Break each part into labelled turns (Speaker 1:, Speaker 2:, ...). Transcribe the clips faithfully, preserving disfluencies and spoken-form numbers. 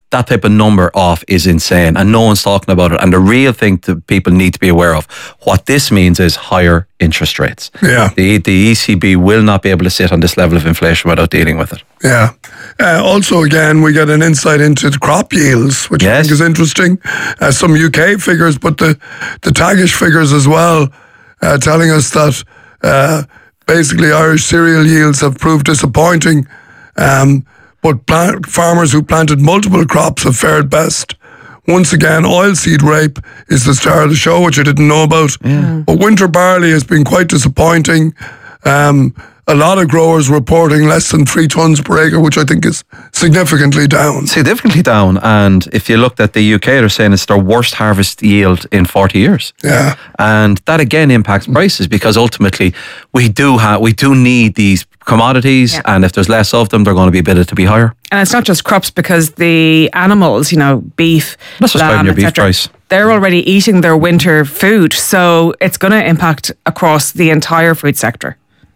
Speaker 1: that type of number off is insane, and no one's talking about it. And the real thing that people need to be aware of, what this means is higher interest rates.
Speaker 2: Yeah.
Speaker 1: The, the E C B will not be able to sit on this level of inflation without dealing with it.
Speaker 2: Yeah. Uh, also, again, we get an insight into the crop yields, which
Speaker 1: Yes.
Speaker 2: I think is interesting. Uh, some U K figures, but the, the Tagish figures as well, uh, telling us that uh, basically Irish cereal yields have proved disappointing. Um, but plant, farmers who planted multiple crops have fared best. Once again, oilseed rape is the star of the show, which I didn't know about.
Speaker 1: Yeah.
Speaker 2: But winter barley has been quite disappointing. Um, a lot of growers reporting less than three tonnes per acre, which I think is significantly down.
Speaker 1: Significantly down. And if you looked at the U K, they're saying it's their worst harvest yield in forty years.
Speaker 2: Yeah.
Speaker 1: And that again impacts prices, because ultimately we do have we do need these commodities,
Speaker 3: Yeah.
Speaker 1: and if there's less of them, they're going to be bidded to be higher.
Speaker 3: And it's not just crops, because the animals, you know, beef,
Speaker 1: That's what's driving
Speaker 3: lamb,
Speaker 1: your beef
Speaker 3: et cetera,
Speaker 1: price.
Speaker 3: they're already eating their winter food. So it's going to impact across the entire food sector.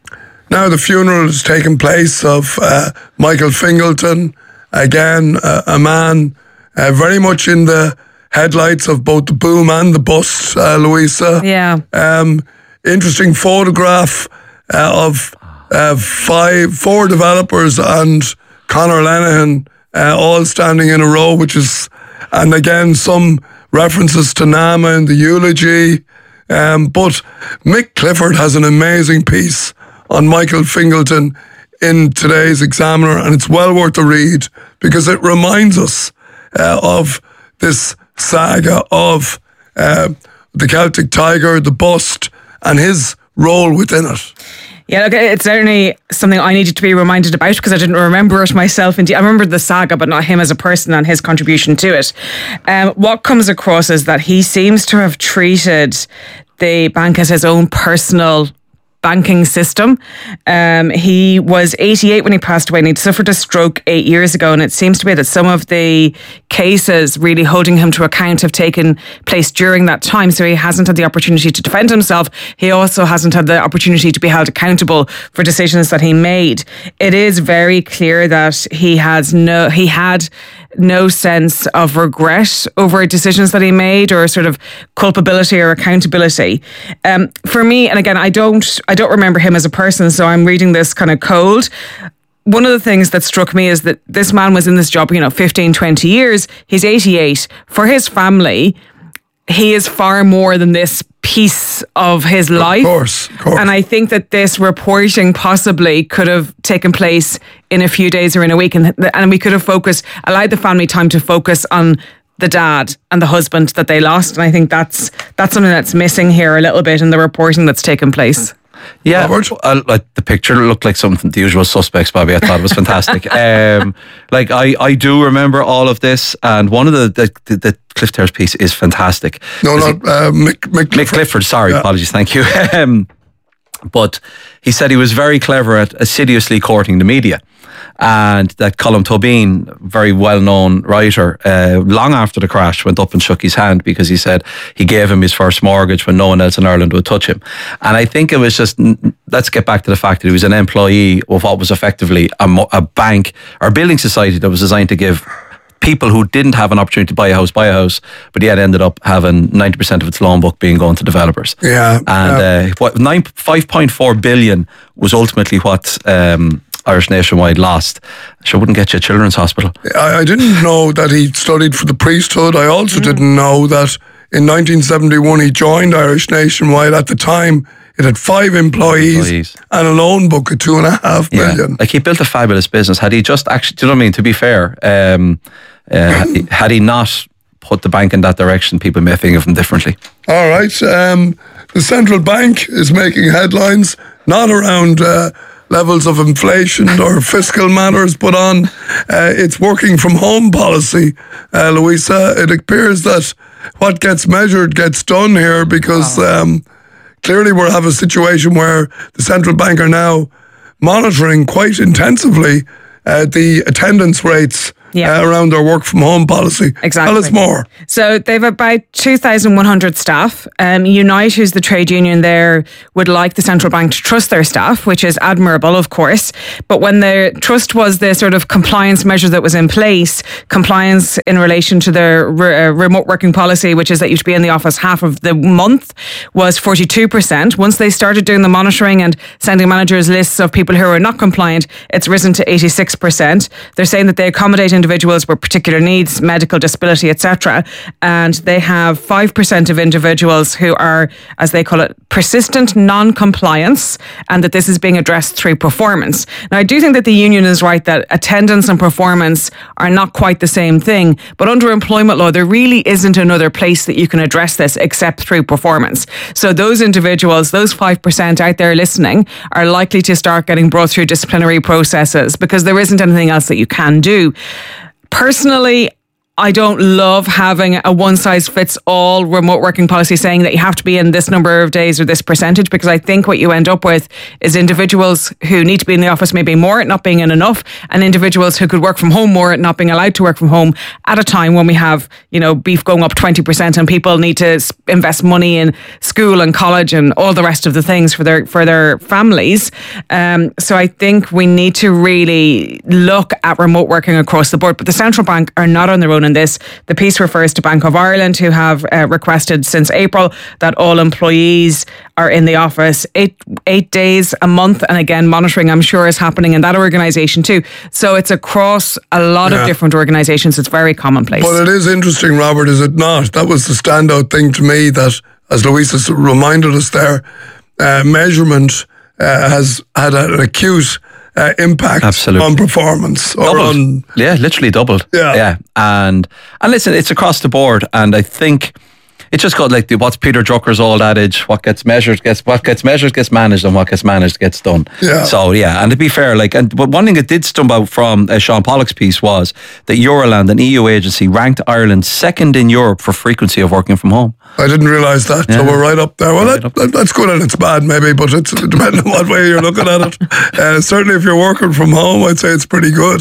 Speaker 2: Now the funeral has taken place of uh, Michael Fingleton, again uh, a man uh, very much in the headlights of both the boom and the bust, uh, Louisa.
Speaker 3: Yeah.
Speaker 2: Um, interesting photograph uh, of uh, five, four developers and Conor Lenihan uh, all standing in a row, which is, and again, some references to Nama in the eulogy. Um, but Mick Clifford has an amazing piece on Michael Fingleton in today's Examiner, and it's well worth a read, because it reminds us uh, of this saga of uh, the Celtic Tiger, the bust, and his role within it.
Speaker 3: Yeah, look, it's certainly something I needed to be reminded about, because I didn't remember it myself. Indeed, I remember the saga, but not him as a person and his contribution to it. Um, what comes across is that he seems to have treated the bank as his own personal banking system. Um, he was eighty-eight when he passed away, and he'd suffered a stroke eight years ago. And it seems to be that some of the cases really holding him to account have taken place during that time. So he hasn't had the opportunity to defend himself. He also hasn't had the opportunity to be held accountable for decisions that he made. It is very clear that he has no, he had no sense of regret over decisions that he made, or sort of culpability or accountability. Um, for me, and again, I don't, I don't remember him as a person, so I'm reading this kind of cold. One of the things that struck me is that this man was in this job, you know, fifteen, twenty years. He's eighty-eight. For his family, he is far more than this piece of his life.
Speaker 2: Of course, of course.
Speaker 3: And I think that this reporting possibly could have taken place in a few days or in a week, and and we could have focused, allowed the family time to focus on the dad and the husband that they lost. And I think that's that's something that's missing here a little bit in the reporting that's taken place.
Speaker 1: Yeah,
Speaker 2: Robert?
Speaker 1: uh, like the picture looked like something, the usual suspects, Bobby. I thought it was fantastic. um, like I, I do remember all of this, and one of the the, the, the Cliff Terrace piece is fantastic.
Speaker 2: No,
Speaker 1: Is
Speaker 2: not uh, Mick, Mick,
Speaker 1: Mick Clifford, sorry,
Speaker 2: Yeah.
Speaker 1: apologies, thank you. um, but he said he was very clever at assiduously courting the media. And that Colm Tobin, very well-known writer, uh, long after the crash, went up and shook his hand, because he said he gave him his first mortgage when no one else in Ireland would touch him. And I think it was just, let's get back to the fact that he was an employee of what was effectively a, mo- a bank or building society that was designed to give people who didn't have an opportunity to buy a house, buy a house, but yet ended up having ninety percent of its loan book being going to developers.
Speaker 2: Yeah.
Speaker 1: And
Speaker 2: yeah.
Speaker 1: uh, what nine, five point four billion was ultimately what um, Irish Nationwide lost. Sure wouldn't get you a children's hospital.
Speaker 2: I, I didn't know that he studied for the priesthood. I also
Speaker 3: Mm.
Speaker 2: didn't know that in nineteen seventy-one he joined Irish Nationwide. At the time, it had five employees,
Speaker 1: Employees.
Speaker 2: and a loan book of two and a half million.
Speaker 1: Like, he built a fabulous business. Had he just actually, do you know what I mean? To be fair, um, uh, had, he, had he not put the bank in that direction, people may think of him differently.
Speaker 2: All right. Um, the central bank is making headlines, not around uh, levels of inflation or fiscal matters, but on uh, its working from home policy. Uh, Louisa, it appears that what gets measured gets done here, because um, clearly we're having a situation where the central bank are now monitoring quite intensively uh, the attendance rates
Speaker 3: Yeah.
Speaker 2: uh, around their work from home policy.
Speaker 3: Exactly.
Speaker 2: Tell us more.
Speaker 3: So they've about two thousand one hundred staff. Um, Unite, who's the trade union there, would like the central bank to trust their staff, which is admirable, of course. But when the trust was the sort of compliance measure that was in place, compliance in relation to the re- uh, remote working policy, which is that you should be in the office half of the month, was forty-two percent. Once they started doing the monitoring and sending managers lists of people who are not compliant, it's risen to eighty-six percent. They're saying that they accommodate individuals with particular needs, medical disability, et cetera. And they have five percent of individuals who are, as they call it, persistent non-compliance, and that this is being addressed through performance. Now, I do think that the union is right that attendance and performance are not quite the same thing, but under employment law, there really isn't another place that you can address this except through performance. So those individuals, those five percent out there listening, are likely to start getting brought through disciplinary processes because there isn't anything else that you can do. Personally, I don't love having a one-size-fits-all remote working policy saying that you have to be in this number of days or this percentage, because I think what you end up with is individuals who need to be in the office maybe more, not being in enough, and individuals who could work from home more, not being allowed to work from home at a time when we have, you know, beef going up twenty percent and people need to invest money in school and college and all the rest of the things for their for their families. Um, so I think we need to really look at remote working across the board. But the central bank are not on their own in this. The piece refers to Bank of Ireland, who have uh, requested since April that all employees are in the office eight eight days a month, and again monitoring I'm sure is happening in that organisation too. So it's across a lot yeah. of different organisations. It's very commonplace.
Speaker 2: But it is interesting, Robert, is it not? That was the standout thing to me, that, as Louisa reminded us there, uh, measurement uh, has had an acute Uh, impact
Speaker 1: Absolutely.
Speaker 2: on performance or
Speaker 1: doubled.
Speaker 2: on
Speaker 1: yeah literally doubled
Speaker 2: yeah
Speaker 1: yeah and and listen, it's across the board, and I think it's just got like the, what's Peter Drucker's old adage, what gets measured gets what gets measured gets managed, and what gets managed gets done.
Speaker 2: Yeah.
Speaker 1: So yeah, and to be fair, like, and but one thing that did stump out from uh, Sean Pollock's piece was that Euroland, an E U agency, ranked Ireland second in Europe for frequency of working from home.
Speaker 2: I didn't realise that. Yeah. So we're right up there. Well, right that, up. That, that's good and it's bad maybe, but it's depending on what way you're looking at it. Uh, certainly if you're working from home, I'd say it's pretty good.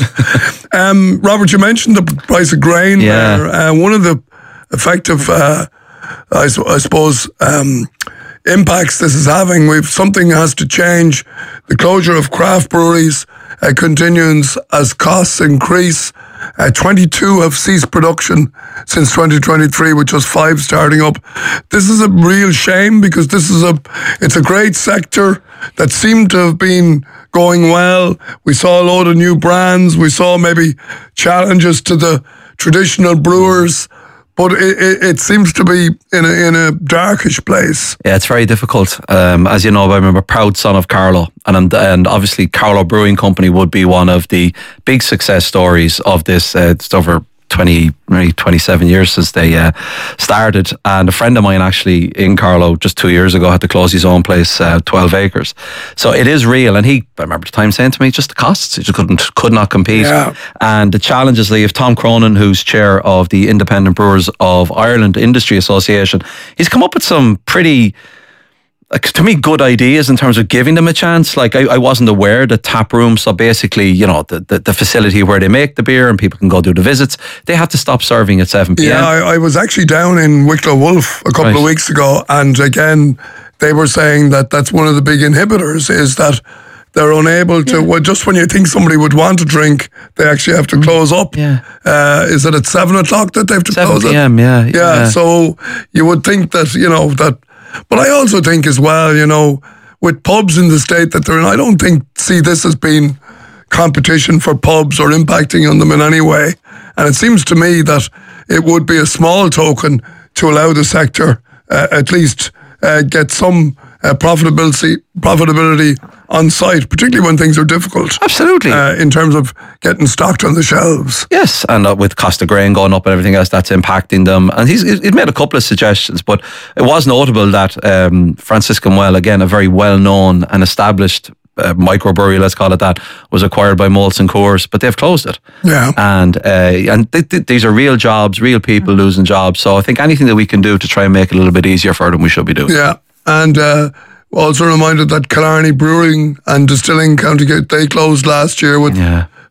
Speaker 2: um, Robert, you mentioned the price of grain
Speaker 1: yeah.
Speaker 2: there. Uh, one of the effective, uh, I, I suppose, um, impacts this is having, we've something has to change. The closure of craft breweries uh, continues as costs increase. Uh, twenty-two have ceased production since twenty twenty-three, which was five starting up. This is a real shame, because this is a it's a great sector that seemed to have been going well. We saw a load of new brands. We saw maybe challenges to the traditional brewers. But it, it, it seems to be in a in a darkish place.
Speaker 1: Yeah, it's very difficult. Um, as you know, I'm a proud son of Carlow, and and obviously Carlow Brewing Company would be one of the big success stories of this. Uh, it's over twenty, maybe twenty-seven years since they uh, started, and a friend of mine actually in Carlow just two years ago had to close his own place, uh, twelve acres. So it is real, and he, I remember the time saying to me, just the costs, he just couldn't, could not compete.
Speaker 2: Yeah.
Speaker 1: And the challenges, like if Tom Cronin, who's chair of the Independent Brewers of Ireland Industry Association, he's come up with some pretty, like, to me, good ideas in terms of giving them a chance. Like, I, I wasn't aware that tap rooms, so basically, you know, the, the, the facility where they make the beer and people can go do the visits, they have to stop serving at seven p.m.
Speaker 2: Yeah, I, I was actually down in Wicklow Wolf a couple
Speaker 1: right.
Speaker 2: of weeks ago, and again, they were saying that that's one of the big inhibitors, is that they're unable to, yeah. well, just when you think somebody would want to drink, they actually have to close up.
Speaker 1: Yeah.
Speaker 2: Uh, is it at seven o'clock that they have to
Speaker 1: seven
Speaker 2: close
Speaker 1: p.m.,
Speaker 2: it?
Speaker 1: yeah,
Speaker 2: yeah.
Speaker 1: Yeah,
Speaker 2: so you would think that, you know, that, but I also think as well, you know, with pubs in the state that they're in, I don't think, see this as being competition for pubs or impacting on them in any way. And it seems to me that it would be a small token to allow the sector uh, at least uh, get some uh, profitability profitability on site, particularly when things are difficult.
Speaker 1: Absolutely.
Speaker 2: Uh, in terms of getting stocked on the shelves.
Speaker 1: Yes, and uh, with cost of grain going up and everything else, that's impacting them. And he's he's made a couple of suggestions, but it was notable that um, Franciscan Well, again, a very well-known and established uh, microbrewery, let's call it that, was acquired by Molson Coors, but they've closed it.
Speaker 2: Yeah.
Speaker 1: And uh, and th- th- these are real jobs, real people losing jobs. So I think anything that we can do to try and make it a little bit easier for them, we should be doing.
Speaker 2: Yeah, and uh, also reminded that Killarney Brewing and Distilling County Gate, they closed last year with
Speaker 1: Yeah.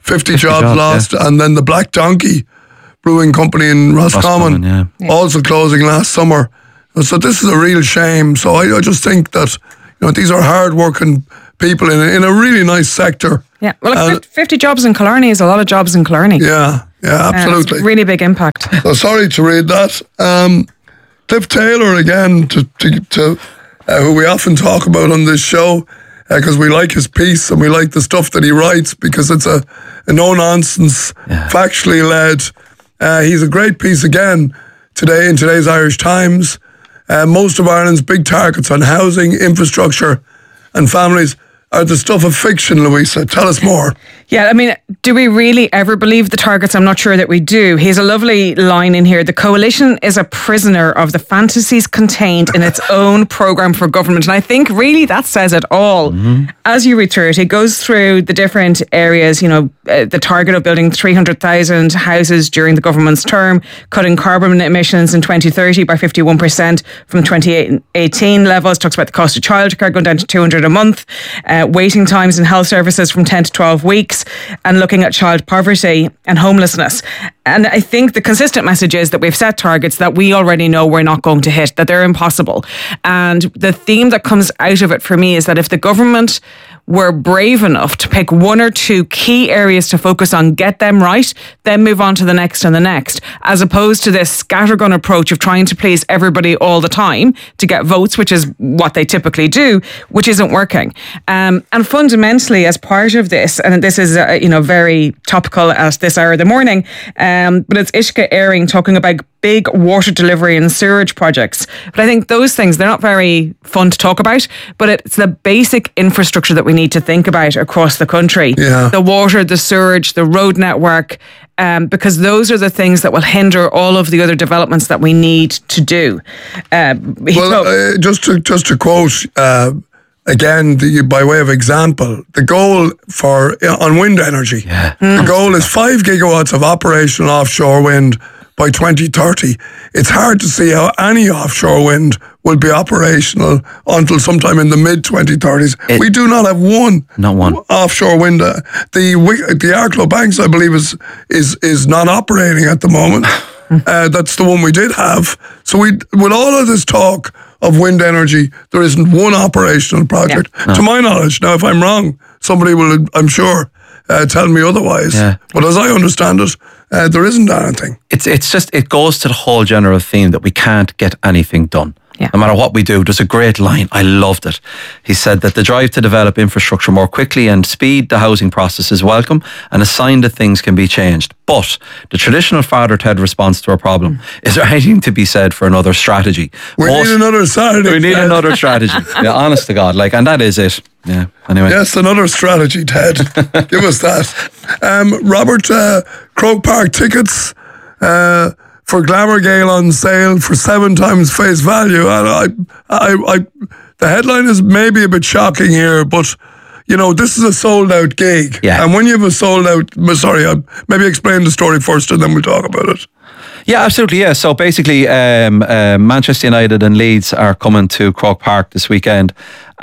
Speaker 2: fifty, jobs,
Speaker 1: jobs,
Speaker 2: lost. And then the Black Donkey Brewing Company in Roscommon,
Speaker 1: Roscommon, yeah.
Speaker 2: also closing last summer. So this is a real shame. So I, I just think that, you know, these are hard-working people in a, in a really nice sector.
Speaker 3: Yeah, well,
Speaker 2: Uh,
Speaker 3: like fifty jobs in Killarney is a lot of jobs in Killarney.
Speaker 2: Yeah, yeah,
Speaker 3: Uh, it's
Speaker 2: absolutely.
Speaker 3: a really big impact.
Speaker 2: So sorry to read that. Um, Cliff Taylor again, to, to, to uh, who we often talk about on this show, because we like his piece and we like the stuff that he writes because it's a, a no-nonsense,
Speaker 1: Yeah.
Speaker 2: factually led. Uh, he's a great piece again today in today's Irish Times. Uh, most of Ireland's big targets on housing, infrastructure and families are the stuff of fiction, Louisa. Tell us more.
Speaker 3: Yeah, I mean, do we really ever believe the targets? I'm not sure that we do. He has a lovely line in here. The coalition is a prisoner of the fantasies contained in its own programme for government. And I think really that says it all. Mm-hmm. As you read through it, it goes through the different areas, you know, uh, the target of building three hundred thousand houses during the government's term, cutting carbon emissions in twenty thirty by fifty-one percent from twenty eighteen levels, talks about the cost of childcare going down to two hundred a month, uh, waiting times in health services from ten to twelve weeks, and looking at child poverty and homelessness. And I think the consistent message is that we've set targets that we already know we're not going to hit, that they're impossible. And the theme that comes out of it for me is that if the government were brave enough to pick one or two key areas to focus on, get them right, then move on to the next and the next, as opposed to this scattergun approach of trying to please everybody all the time to get votes, which is what they typically do, which isn't working. Um, and fundamentally, as part of this, and this is uh, you know very topical at this hour of the morning, um, but it's Ishka Airing talking about big water delivery and sewage projects. But I think those things, they're not very fun to talk about, but it's the basic infrastructure that we need to think about across the country.
Speaker 2: Yeah.
Speaker 3: The water, the sewage, the road network, um, because those are the things that will hinder all of the other developments that we need to do. Uh, he
Speaker 2: Well,
Speaker 3: told-
Speaker 2: uh, just to just to quote uh, again, the, by way of example, the goal for uh, on wind energy,
Speaker 1: Yeah.
Speaker 2: the goal is five gigawatts of operational offshore wind by twenty thirty. It's hard to see how any offshore wind will be operational until sometime in the mid twenty thirties.
Speaker 1: It-
Speaker 2: We do not have one,
Speaker 1: Not one.
Speaker 2: offshore wind. Uh, the Wi- the Arklow Banks, I believe, is is is not operating at the moment. uh, that's the one we did have. So we, with all of this talk of wind energy, there isn't one operational project, to my knowledge. Now, if I'm wrong, somebody will, I'm sure, uh, tell me otherwise.
Speaker 1: Yeah.
Speaker 2: But as I understand it, uh, there isn't anything.
Speaker 1: It's it's just, it goes to the whole general theme that we can't get anything done.
Speaker 3: Yeah.
Speaker 1: No matter what we do. There's a great line. I loved it. He said that the drive to develop infrastructure more quickly and speed the housing process is welcome and a sign that things can be changed. But the traditional Father Ted response to our problem, is there anything to be said for another strategy?
Speaker 2: We
Speaker 1: Most-
Speaker 2: need another Saturday.
Speaker 1: we need
Speaker 2: Ted.
Speaker 1: another strategy. Yeah, honest to God. Like, and that is it. Yeah. Anyway.
Speaker 2: Yes, another strategy, Ted. Give us that. Um, Robert, uh, Croke Park tickets uh, for Glamour Gale on sale for seven times face value. And I, I, I, the headline is maybe a bit shocking here, but you know, this is a sold out gig.
Speaker 1: Yeah.
Speaker 2: And when you have a sold out, sorry, I'll maybe explain the story first and then we'll talk about it.
Speaker 1: Yeah, absolutely. Yeah. So basically, um, uh, Manchester United and Leeds are coming to Croke Park this weekend.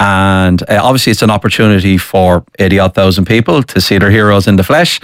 Speaker 1: And uh, obviously, it's an opportunity for eighty odd thousand people to see their heroes in the flesh.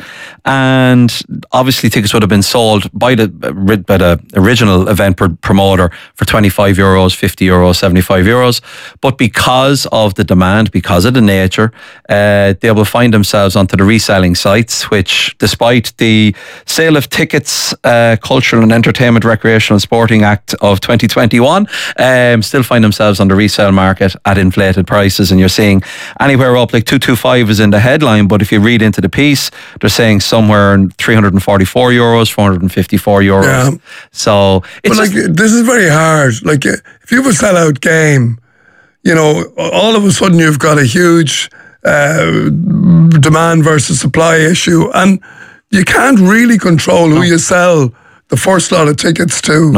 Speaker 1: And obviously, tickets would have been sold by the by the original event pr- promoter for twenty-five euros, fifty euros, seventy-five euros. But because of the demand, because of the nature, uh, they will find themselves onto the reselling sites, which, despite the Sale of Tickets, uh, Cultural and Entertainment, Recreational and Sporting Act of twenty twenty-one, um, still find themselves on the resale market at inflated prices. And you're seeing anywhere up, like two twenty-five is in the headline, but if you read into the piece, they're saying somewhere in three hundred forty-four euros, four hundred fifty-four euros.
Speaker 2: Yeah.
Speaker 1: So it's
Speaker 2: But like,
Speaker 1: just,
Speaker 2: this is very hard. Like, uh, if you have a sellout game, you know, all of a sudden you've got a huge uh, demand versus supply issue, and you can't really control who you sell the first lot of tickets to.
Speaker 1: No.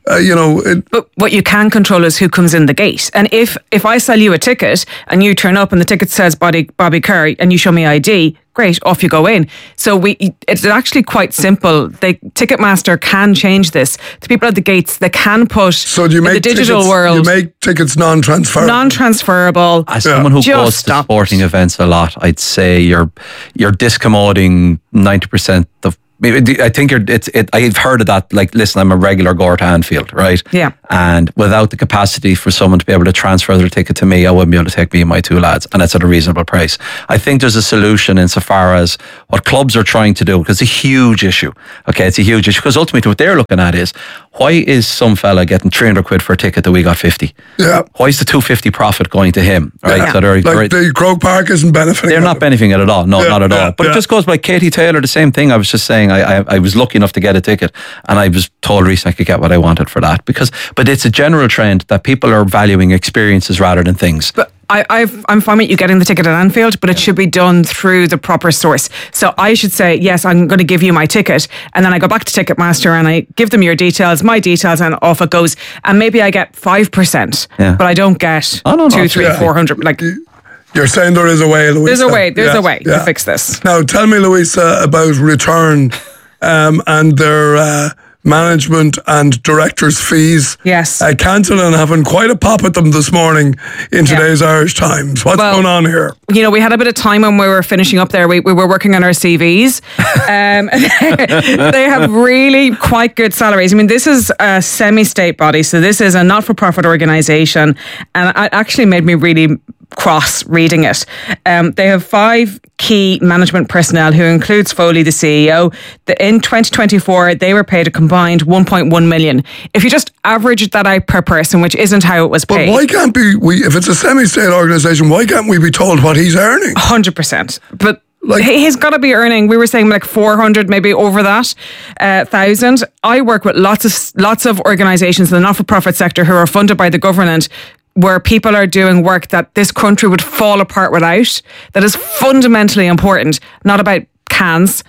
Speaker 2: uh, you know, it,
Speaker 3: But what you can control is who comes in the gate. And if if I sell you a ticket and you turn up and the ticket says Bobby, Bobby Kerr and you show me I D, great, off you go in. So we it's actually quite simple. They Ticketmaster can change this. The people at the gates, they can put
Speaker 2: so do you
Speaker 3: in
Speaker 2: make
Speaker 3: the digital
Speaker 2: tickets,
Speaker 3: world
Speaker 2: you make tickets non-transferable.
Speaker 3: non-transferable.
Speaker 1: As someone who
Speaker 3: Just
Speaker 1: goes to
Speaker 3: stop
Speaker 1: sporting
Speaker 3: it.
Speaker 1: events a lot, I'd say you're you're discommoding ninety percent of. I think you're. It's. It, I've heard of that. Like, listen, I'm a regular goer to Anfield, right?
Speaker 3: Yeah.
Speaker 1: And without the capacity for someone to be able to transfer their ticket to me, I wouldn't be able to take me and my two lads, and it's at a reasonable price. I think there's a solution insofar as what clubs are trying to do, because it's a huge issue. Okay, it's a huge issue because ultimately what they're looking at is why is some fella getting three hundred quid for a ticket that we got fifty?
Speaker 2: Yeah.
Speaker 1: Why is the two fifty profit going to him? Right.
Speaker 2: Yeah.
Speaker 1: So they're,
Speaker 2: Like
Speaker 1: they're,
Speaker 2: the Croke Park isn't benefiting.
Speaker 1: they're
Speaker 2: from
Speaker 1: not
Speaker 2: it.
Speaker 1: benefiting it at all. No,
Speaker 2: Yeah,
Speaker 1: not at
Speaker 2: yeah,
Speaker 1: all. But
Speaker 2: yeah.
Speaker 1: it just goes by Katie Taylor, the same thing. I was just saying, I, I I was lucky enough to get a ticket, and I was told recently I could get what I wanted for that. Because, but it's a general trend that people are valuing experiences rather than things.
Speaker 3: But I, I've, I'm fine with you getting the ticket at Anfield, but it should be done through the proper source. So I should say, yes, I'm going to give you my ticket. And then I go back to Ticketmaster and I give them your details, my details, and off it goes. And maybe I get five percent,
Speaker 1: Yeah.
Speaker 3: but I don't get
Speaker 1: Oh, no, no,
Speaker 3: two, three,
Speaker 2: yeah.
Speaker 3: four hundred. Like,
Speaker 2: You're saying there is a way, Louisa.
Speaker 3: there's a way, there's
Speaker 2: Yeah,
Speaker 3: a way
Speaker 2: yeah.
Speaker 3: to fix this.
Speaker 2: Now, tell me, Louisa, about Return um, and their uh, management and directors' fees.
Speaker 3: Yes.
Speaker 2: Uh, Cantillon having quite a pop at them this morning in today's Irish Times. What's
Speaker 3: Well,
Speaker 2: going on here?
Speaker 3: You know, we had a bit of time when we were finishing up there. We, we were working on our C Vs. Um, they have really quite good salaries. I mean, this is a semi-state body, so this is a not-for-profit organisation, and it actually made me really cross reading it. Um, they have five key management personnel, who includes Foley, the C E O. The, in twenty twenty-four, they were paid a combined one point one million. If you just average that out per person, which isn't how it was
Speaker 2: But
Speaker 3: paid.
Speaker 2: why can't be we? If it's a semi-state organisation, why can't we be told what he's earning?
Speaker 3: one hundred percent. But
Speaker 2: Like-
Speaker 3: he- he's got to be earning, we were saying like four hundred, maybe over that, uh, thousand. I work with lots of lots of organisations in the not-for-profit sector who are funded by the government, where people are doing work that this country would fall apart without, that is fundamentally important, not about cans.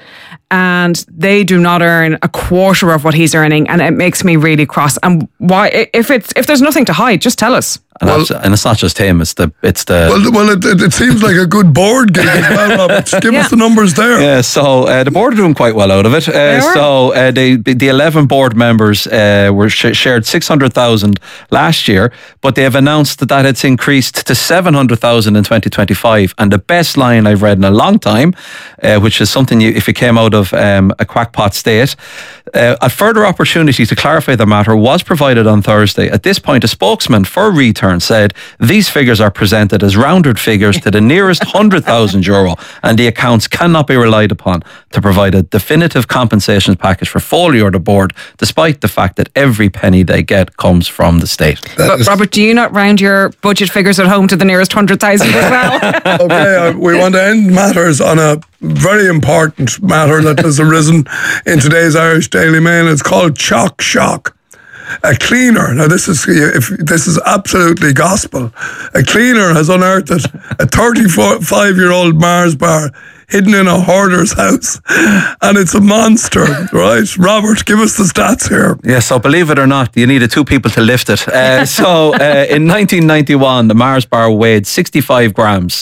Speaker 3: And they do not earn a quarter of what he's earning, and it makes me really cross. And why? If it's if there's nothing to hide, just tell us.
Speaker 1: And, abs- and it's not just him. It's the it's the.
Speaker 2: Well, well, it, it, it seems like a good board gig as well, Robert. Give
Speaker 3: Yeah.
Speaker 2: us the numbers there.
Speaker 1: Yeah, so uh, the board are doing quite well out of it. Uh,
Speaker 3: are.
Speaker 1: so uh, they, the eleven board members uh, were sh- shared six hundred thousand last year, but they have announced that that it's increased to seven hundred thousand in twenty twenty-five. And the best line I've read in a long time, uh, which is something you, if you came out of um, a crackpot state, uh, a further opportunity to clarify the matter was provided on Thursday. At this point, a spokesman for Return said these figures are presented as rounded figures to the nearest one hundred thousand euro, and the accounts cannot be relied upon to provide a definitive compensation package for Foley or the board, despite the fact that every penny they get comes from the state.
Speaker 3: But Robert, do you not round your budget figures at home to the nearest hundred thousand as well?
Speaker 2: Okay, uh, we want to end matters on a very important matter that has arisen in today's Irish Daily Mail. It's called Chalk Shock. A cleaner, now this is if this is absolutely gospel. A cleaner has unearthed a thirty-five-year-old Mars bar hidden in a hoarder's house, and it's a monster, right? Robert, give us the stats here.
Speaker 1: Yeah, so believe it or not, you needed two people to lift it. Uh, so uh, in nineteen ninety-one, the Mars bar weighed sixty-five grams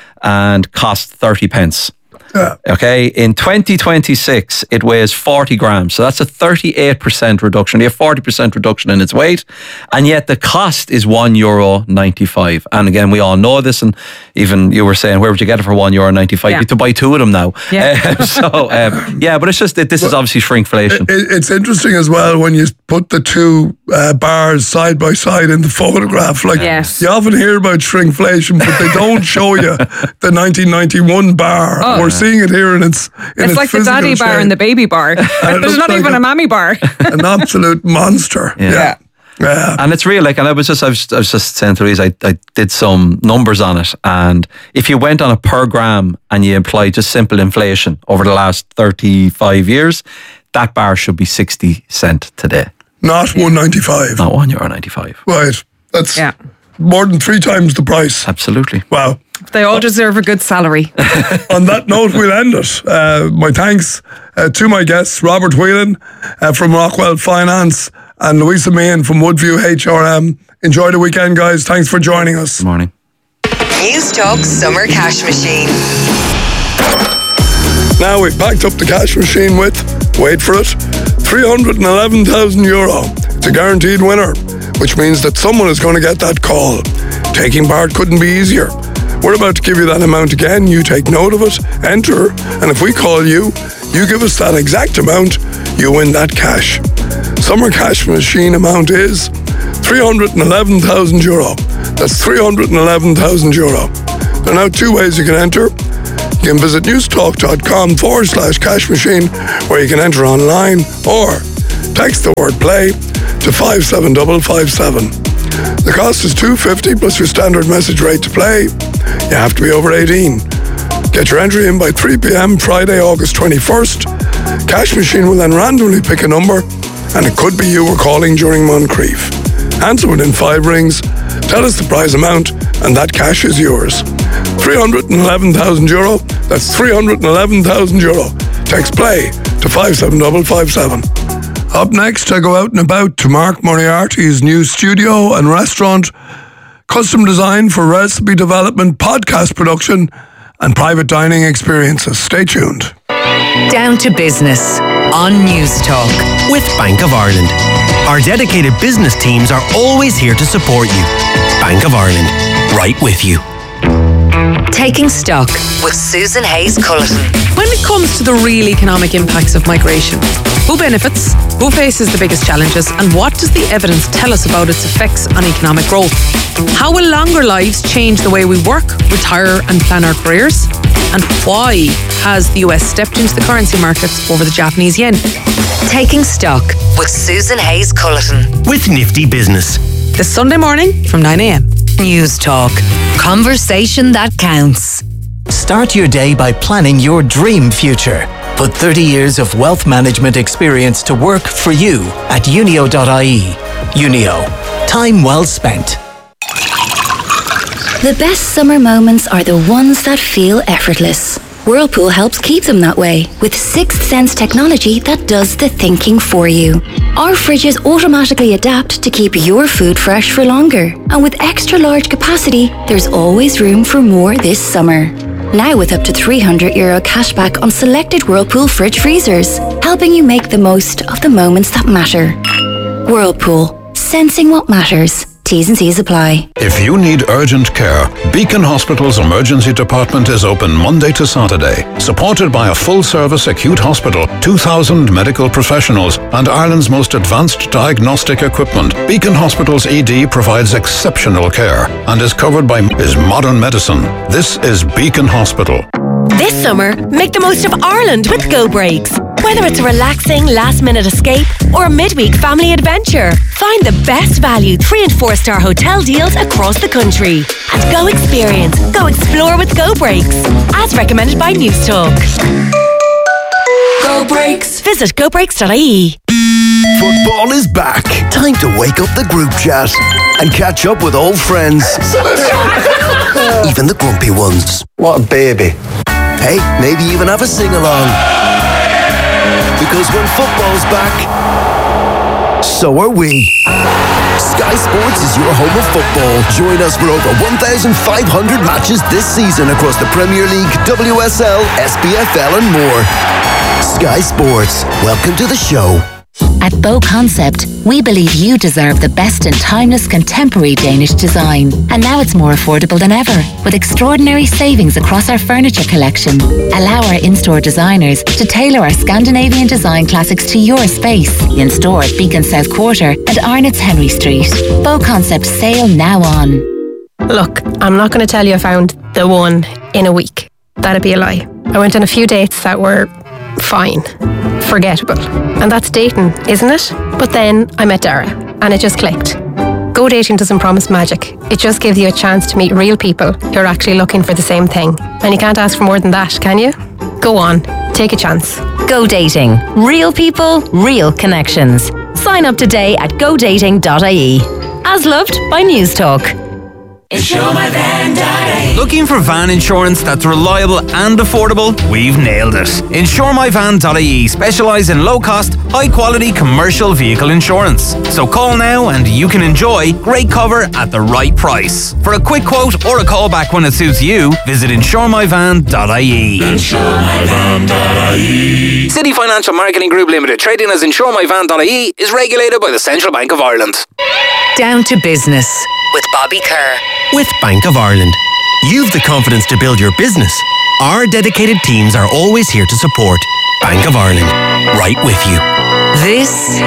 Speaker 1: and cost thirty pence.
Speaker 2: Yeah.
Speaker 1: Okay, in twenty twenty-six, it weighs forty grams. So that's a thirty-eight percent reduction. You have forty percent reduction in its weight. And yet the cost is one euro ninety-five. And again, we all know this. And even you were saying, where would you get it for one euro ninety-five?
Speaker 3: Yeah.
Speaker 1: You have to buy two of them now.
Speaker 3: Yeah.
Speaker 1: Uh, so, um, yeah, but it's just that this is obviously shrinkflation.
Speaker 2: It, it's interesting as well when you put the two uh, bars side by side in the photograph. Like,
Speaker 3: Yes.
Speaker 2: you often hear about shrinkflation, but they don't show you the nineteen ninety-one bar.
Speaker 3: Oh.
Speaker 2: We're seeing it here in its in
Speaker 3: It's
Speaker 2: its
Speaker 3: like the
Speaker 2: physical
Speaker 3: daddy bar
Speaker 2: shape.
Speaker 3: and the baby bar.
Speaker 2: it
Speaker 3: There's
Speaker 2: looks
Speaker 3: not
Speaker 2: like
Speaker 3: even
Speaker 2: a-
Speaker 3: a mammy bar.
Speaker 2: An absolute monster.
Speaker 1: Yeah.
Speaker 2: Yeah.
Speaker 1: And it's real, like, and I was just, I was, I was just saying to Louise, I, I did some numbers on it, and if you went on a per gram and you applied just simple inflation over the last thirty-five years, that bar should be sixty cent today,
Speaker 2: Not one ninety-five.
Speaker 1: not one euro ninety-five.
Speaker 2: Right. That's
Speaker 3: Yeah.
Speaker 2: more than three times the price.
Speaker 1: Absolutely.
Speaker 2: Wow.
Speaker 3: They all deserve a good salary.
Speaker 2: On that note, we'll end it. Uh, my thanks uh, to my guests, Robert Whelan uh, from Rockwell Finance and Louisa Meehan from Woodview H R M. Enjoy the weekend, guys. Thanks for joining us.
Speaker 1: Good morning.
Speaker 4: News Talk Summer Cash Machine.
Speaker 2: Now we've packed up the cash machine with, wait for it, three hundred eleven thousand euro. It's a guaranteed winner, which means that someone is going to get that call. Taking part couldn't be easier. We're about to give you that amount again. You take note of it, enter, and if we call you, you give us that exact amount, you win that cash. Summer cash machine amount is three hundred eleven thousand euro. That's three hundred eleven thousand euro. There are now two ways you can enter. You can visit newstalk.com forward slash cash machine, where you can enter online, or text the word play to five seven five five seven. The cost is two hundred fifty plus your standard message rate to play. You have to be over eighteen. Get your entry in by three p.m. Friday, August twenty-first. Cash machine will then randomly pick a number, and it could be you we're calling during Moncrief. Answer within five rings, tell us the prize amount, and that cash is yours. three hundred eleven thousand euro. That's three hundred eleven thousand euro. Text play to five seven five five seven. Up next, I go out and about to Mark Moriarty's new studio and restaurant, custom design for recipe development, podcast production, and private dining experiences. Stay tuned.
Speaker 4: Down to business on News Talk
Speaker 5: with Bank of Ireland. Our dedicated business teams are always here to support you. Bank of Ireland, right with you.
Speaker 4: Taking Stock with Susan Hayes-Culleton.
Speaker 6: When it comes to the real economic impacts of migration, who benefits, who faces the biggest challenges, and what does the evidence tell us about its effects on economic growth? How will longer lives change the way we work, retire, and plan our careers? And why has the U S stepped into the currency markets over the Japanese yen?
Speaker 4: Taking Stock with Susan Hayes-Culleton.
Speaker 5: With Nifty Business.
Speaker 6: This Sunday morning from nine a.m.
Speaker 4: News Talk. Conversation that counts.
Speaker 7: Start your day by planning your dream future. Put thirty years of wealth management experience to work for you at unio dot I E. Unio. Time well spent.
Speaker 8: The best summer moments are the ones that feel effortless. Whirlpool helps keep them that way with Sixth Sense technology that does the thinking for you. Our fridges automatically adapt to keep your food fresh for longer. And with extra large capacity, there's always room for more this summer. Now with up to three hundred euro cashback on selected Whirlpool fridge freezers, helping you make the most of the moments that matter. Whirlpool, sensing what matters. T's and C's apply.
Speaker 9: If you need urgent care, Beacon Hospital's emergency department is open Monday to Saturday. Supported by a full-service acute hospital, two thousand medical professionals, and Ireland's most advanced diagnostic equipment, Beacon Hospital's E D provides exceptional care and is covered by is modern medicine. This is Beacon Hospital.
Speaker 10: This summer, make the most of Ireland with Go Breaks. Whether it's a relaxing last-minute escape or a midweek family adventure, find the best value three and four star hotel deals across the country. And go experience, go explore with Go Breaks, as recommended by News Talk. Go Breaks. Visit go breaks dot I E.
Speaker 11: Football is back. Time to wake up the group chat and catch up with old friends. Even the grumpy ones.
Speaker 12: What a baby.
Speaker 11: Hey, maybe even have a sing-along. Because when football's back, so are we. Sky Sports is your home of football. Join us for over one thousand five hundred matches this season across the Premier League, W S L, S P F L and more. Sky Sports, welcome to the show.
Speaker 13: At Bow Concept, we believe you deserve the best in timeless contemporary Danish design. And now it's more affordable than ever, with extraordinary savings across our furniture collection. Allow our in-store designers to tailor our Scandinavian design classics to your space. In store at Beacon South Quarter and Arnott's Henry Street. Bow Concept sale now on.
Speaker 14: Look, I'm not going to tell you I found the one in a week. That'd be a lie. I went on a few dates that were fine, forgettable. And that's dating, isn't it? But then I met Dara and it just clicked. Go Dating doesn't promise magic. It just gives you a chance to meet real people who are actually looking for the same thing. And you can't ask for more than that, can you? Go on, take a chance.
Speaker 15: Go Dating. Real people, real connections. Sign up today at go dating dot I E. As loved by News Talk.
Speaker 5: insure my van dot I E. Looking for van insurance that's reliable and affordable? We've nailed it. insure my van dot I E specialise in low-cost, high-quality commercial vehicle insurance. So call now and you can enjoy great cover at the right price. For a quick quote or a call back when it suits you, visit insure my van dot I E. insure my van dot I E. City Financial Marketing Group Limited, trading as insure my van dot I E, is regulated by the Central Bank of Ireland.
Speaker 4: Down to business with Bobby Kerr.
Speaker 5: With Bank of Ireland, you've the confidence to build your business. Our dedicated teams are always here to support. Bank of Ireland, right with you.
Speaker 4: This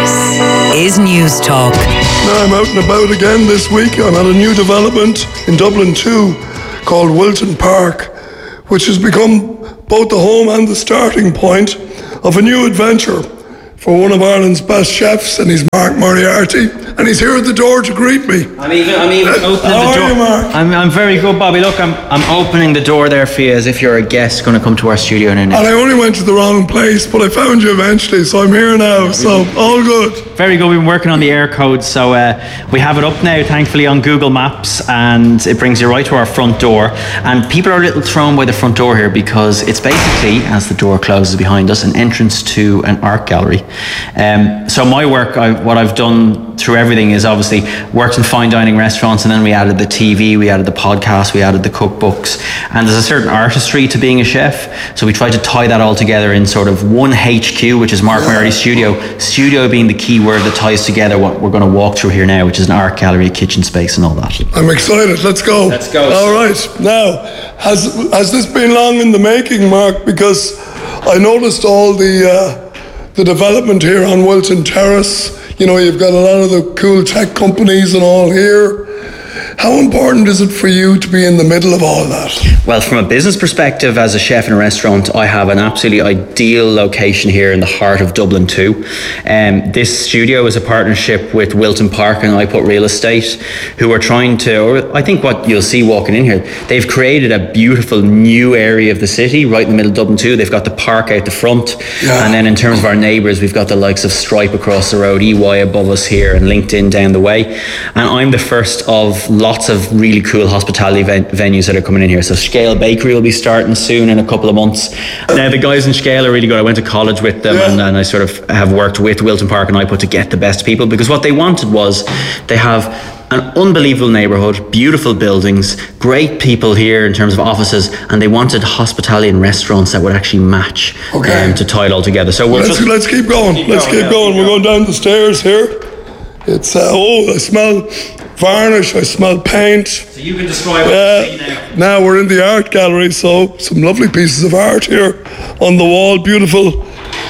Speaker 4: is News Talk.
Speaker 2: Now I'm out and about again this week. I'm at a new development in Dublin too, called Wilton Park, which has become both the home and the starting point of a new adventure for one of Ireland's best chefs, and he's Mark Moriarty, and he's here at the door to greet me.
Speaker 12: I'm even, I'm even opening
Speaker 2: How
Speaker 12: the door.
Speaker 2: are you, Mark?
Speaker 12: I'm, I'm very good, Bobby. Look, I'm, I'm opening the door there for you as if you're a guest going to come to our studio now.
Speaker 2: And I only went to the wrong place, but I found you eventually, so I'm here now. So all good.
Speaker 12: Very good. We've been working on the air codes, so uh, we have it up now, thankfully, on Google Maps, and it brings you right to our front door. And people are a little thrown by the front door here because it's basically, as the door closes behind us, an entrance to an art gallery. Um, so my work, I, what I've done through everything is obviously worked in fine dining restaurants, and then we added the T V, we added the podcast, we added the cookbooks, and there's a certain artistry to being a chef. So we tried to tie that all together in sort of one H Q, which is Mark Moriarty's studio. Studio being the key word that ties together what we're going to walk through here now, which is an art gallery, a kitchen space, and all that.
Speaker 2: I'm excited. Let's go.
Speaker 12: Let's go.
Speaker 2: All right. Now, has has this been long in the making, Mark? Because I noticed all the uh, the development here on Wilton Terrace. You know, you've got a lot of the cool tech companies and all here. How important is it for you to be in the middle of all that?
Speaker 12: Well, from a business perspective, as a chef in a restaurant, I have an absolutely ideal location here in the heart of Dublin too. Um, this studio is a partnership with Wilton Park and I Put Real Estate, who are trying to, or I think what you'll see walking in here, they've created a beautiful new area of the city right in the middle of Dublin too. They've got the park out the front, yeah. And then in terms of our neighbours, we've got the likes of Stripe across the road, E Y above us here, and LinkedIn down the way. And I'm the first of lots of really cool hospitality ven- venues that are coming in here. So Scale Bakery will be starting soon in a couple of months. Now the guys in Scale are really good. I went to college with them, yeah. and, and I sort of have worked with Wilton Park and I Put to get the best people, because what they wanted was they have an unbelievable neighbourhood, beautiful buildings, great people here in terms of offices, and they wanted hospitality and restaurants that would actually match, okay. um, to tie it all together. So we'll
Speaker 2: let's,
Speaker 12: just,
Speaker 2: let's keep going. Keep let's going, keep yeah, going. Keep We're going. going down the stairs here. It's uh, oh, I smell varnish, I smell paint.
Speaker 12: So you can describe what
Speaker 2: uh,
Speaker 12: you see now.
Speaker 2: Now we're in the art gallery, so some lovely pieces of art here on the wall, beautiful.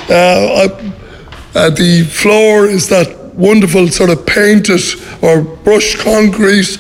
Speaker 2: Uh, I, uh, the floor is that wonderful sort of painted or brushed concrete.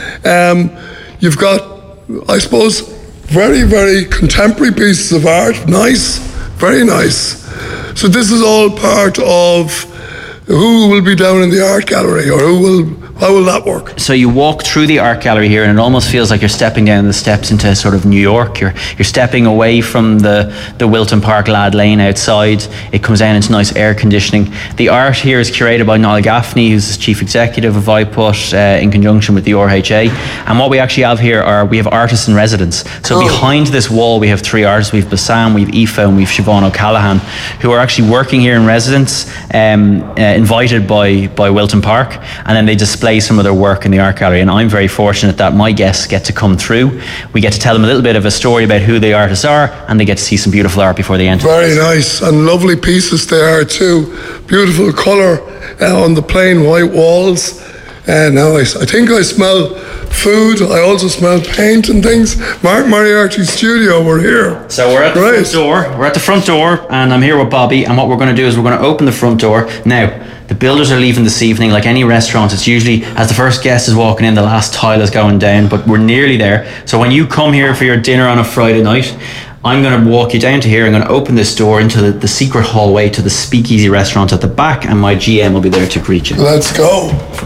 Speaker 2: Um, you've got, I suppose, very, very contemporary pieces of art. Nice, very nice. So this is all part of who will be down in the art gallery, or who will, how will that work?
Speaker 12: So you walk through the art gallery here, and it almost feels like you're stepping down the steps into sort of New York. You're you're stepping away from the, the Wilton Park Lad Lane outside. It comes down into nice air conditioning. The art here is curated by Niall Gaffney, who's the chief executive of I Put, uh, in conjunction with the R H A. And what we actually have here are, we have artists in residence. So oh. behind this wall, we have three artists. We have Bassam, we have Aoife, and we have Siobhan O'Callaghan, who are actually working here in residence, um, uh, invited by, by Wilton Park. And then they display some of their work in the art gallery, and I'm very fortunate that my guests get to come through. We get to tell them a little bit of a story about who the artists are, and they get to see some beautiful art before they enter.
Speaker 2: Very nice, and lovely pieces they are too. Beautiful colour uh, on the plain white walls. And uh, now I, I think I smell food. I also smell paint and things. Mark Moriarty's studio, we're here.
Speaker 12: So we're at the
Speaker 2: Great.
Speaker 12: front door. We're at the front door, and I'm here with Bobby. And what we're going to do is we're going to open the front door now. The builders are leaving this evening. Like any restaurant, it's usually as the first guest is walking in, the last tile is going down, but we're nearly there. So when you come here for your dinner on a Friday night, I'm going to walk you down to here. I'm going to open this door into the, the secret hallway to the Speakeasy restaurant at the back, and my G M will be there to greet you.
Speaker 2: Let's go.